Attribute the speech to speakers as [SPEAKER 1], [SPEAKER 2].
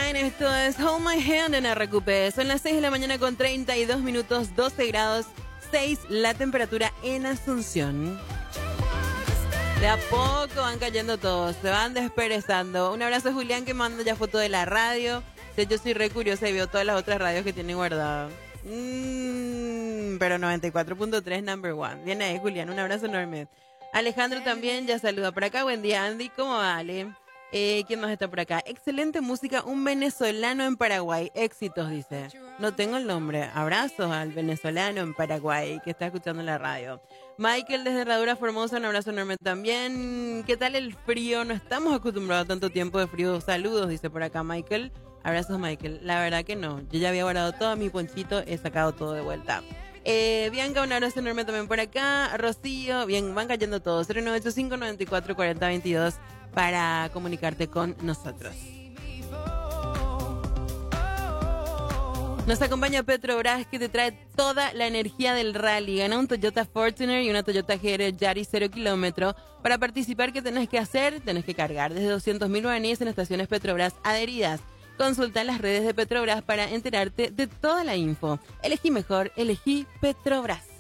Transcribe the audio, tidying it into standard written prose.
[SPEAKER 1] Line, esto es Hold My Hand en RQP. Son las 6 de la mañana con 32 minutos, 12 grados, 6 la temperatura en Asunción. De a poco van cayendo todos, se van desperezando. Un abrazo a Julián que manda ya foto de la radio. Yo soy re curiosa y veo todas las otras radios que tiene guardadas. Pero 94.3 number one. Viene ahí Julián, un abrazo enorme. Alejandro también ya saluda por acá. Buen día, Andy, ¿cómo vale? ¿Quién más está por acá? Excelente música, un venezolano en Paraguay. Éxitos, dice. No tengo el nombre. Abrazos al venezolano en Paraguay que está escuchando la radio. Michael desde Herradura Formosa, un abrazo enorme también. ¿Qué tal el frío? No estamos acostumbrados a tanto tiempo de frío. Saludos, dice por acá Michael. Abrazos, Michael. La verdad que no. Yo ya había guardado todo mi ponchito, he sacado todo de vuelta. Bianca, un abrazo enorme también por acá. Rocío, bien, van cayendo todos. 0985-944022 para comunicarte con nosotros. Nos acompaña Petrobras, que te trae toda la energía del rally. Gana un Toyota Fortuner y una Toyota GR Yaris 0 kilómetro. Para participar, ¿qué tenés que hacer? Tenés que cargar desde 200.000 guaraníes en estaciones Petrobras adheridas. Consulta las redes de Petrobras para enterarte de toda la info. Elegí mejor, elegí Petrobras.